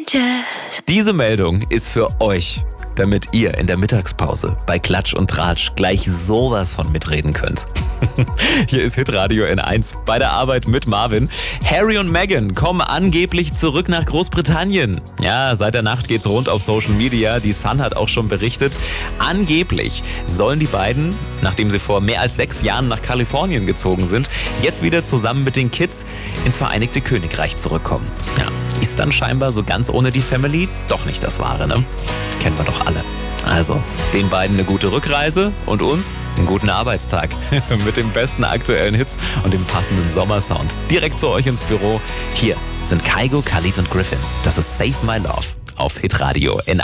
Diese Meldung ist für euch, damit ihr in der Mittagspause bei Klatsch und Tratsch gleich sowas von mitreden könnt. Hier ist Hitradio N1 bei der Arbeit mit Marvin. Harry und Meghan kommen angeblich zurück nach Großbritannien. Ja, seit der Nacht geht's rund auf Social Media. Die Sun hat auch schon berichtet. Angeblich sollen die beiden, nachdem sie vor mehr als 6 Jahren nach Kalifornien gezogen sind, jetzt wieder zusammen mit den Kids ins Vereinigte Königreich zurückkommen. Ja, ist dann scheinbar so ganz ohne die Family doch nicht das Wahre, ne? Kennen wir doch alle. Also, den beiden eine gute Rückreise und uns einen guten Arbeitstag mit den besten aktuellen Hits und dem passenden Sommersound. Direkt zu euch ins Büro. Hier sind Kygo, Khalid und Griffin. Das ist Save My Love auf Hitradio N1.